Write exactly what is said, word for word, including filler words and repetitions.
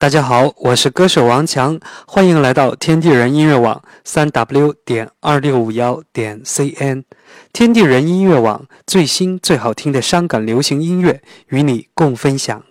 大家好，我是歌手王强，欢迎来到天地人音乐网 三 w 点二六五一点 c n。天地人音乐网最新最好听的伤感流行音乐与你共分享。